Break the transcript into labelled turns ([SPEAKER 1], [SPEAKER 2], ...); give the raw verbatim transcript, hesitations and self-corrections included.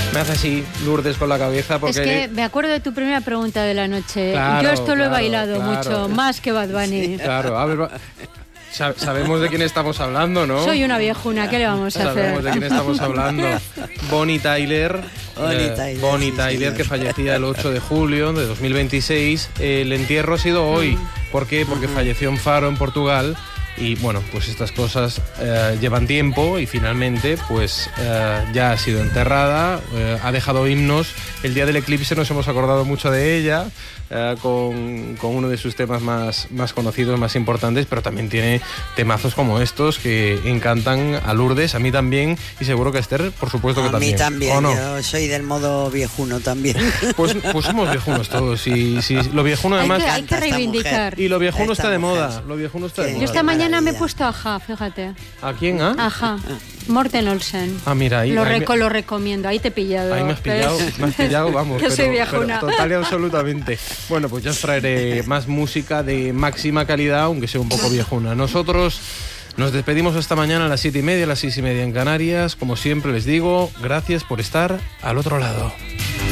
[SPEAKER 1] Me hace así Lourdes con la cabeza porque...
[SPEAKER 2] Es que me acuerdo de tu primera pregunta de la noche.
[SPEAKER 1] Claro,
[SPEAKER 2] Yo esto lo
[SPEAKER 1] claro,
[SPEAKER 2] he bailado
[SPEAKER 1] claro.
[SPEAKER 2] mucho, más que Bad Bunny.
[SPEAKER 1] Sí, claro, a ver... Sabemos de quién estamos hablando, ¿no?
[SPEAKER 2] Soy una viejuna, ¿qué le vamos a hacer?
[SPEAKER 1] Sabemos de quién estamos hablando. Bonnie Tyler.
[SPEAKER 3] Bonnie
[SPEAKER 1] eh,
[SPEAKER 3] Tyler,
[SPEAKER 1] Bonnie
[SPEAKER 3] sí,
[SPEAKER 1] Tyler,
[SPEAKER 3] señor.
[SPEAKER 1] que fallecía el ocho de julio de dos mil veintiséis. El entierro ha sido hoy. ¿Por qué? Porque falleció en Faro, en Portugal. Y bueno, pues estas cosas eh, llevan tiempo y finalmente pues eh, ya ha sido enterrada, eh, ha dejado himnos. El día del eclipse nos hemos acordado mucho de ella, eh, con, con uno de sus temas más, más conocidos, más importantes, pero también tiene temazos como estos que encantan a Lourdes, a mí también, y seguro que a Esther, por supuesto que
[SPEAKER 3] A
[SPEAKER 1] también.
[SPEAKER 3] mí también,
[SPEAKER 1] ¿O no?
[SPEAKER 3] yo soy del modo viejuno también.
[SPEAKER 1] Pues, pues somos viejunos todos, y, si lo viejuno
[SPEAKER 2] Hay
[SPEAKER 1] además...
[SPEAKER 2] que, hay que
[SPEAKER 3] Esta
[SPEAKER 2] reivindicar.
[SPEAKER 3] mujer.
[SPEAKER 1] Y lo viejuno
[SPEAKER 3] Esta
[SPEAKER 1] está de
[SPEAKER 3] mujer.
[SPEAKER 1] moda, lo viejuno está de
[SPEAKER 3] Sí.
[SPEAKER 1] moda.
[SPEAKER 2] Yo esta mañana me he
[SPEAKER 3] maravilla.
[SPEAKER 2] puesto Aja, fíjate.
[SPEAKER 1] ¿A quién, ah?
[SPEAKER 2] Aja. Morten Olsen.
[SPEAKER 1] Ah, mira, ahí...
[SPEAKER 2] Lo,
[SPEAKER 1] ahí me-
[SPEAKER 2] reco- lo recomiendo, ahí te he pillado.
[SPEAKER 1] Ahí me has pillado,
[SPEAKER 2] ¿ves?
[SPEAKER 1] me has pillado, vamos.
[SPEAKER 2] Yo soy
[SPEAKER 1] pero-
[SPEAKER 2] viejuna.
[SPEAKER 1] pero total y absolutamente. Bueno, pues ya os traeré más música de máxima calidad, aunque sea un poco viejuna. Nosotros nos despedimos esta mañana a las siete y media, a las seis y media en Canarias. Como siempre les digo, gracias por estar al otro lado.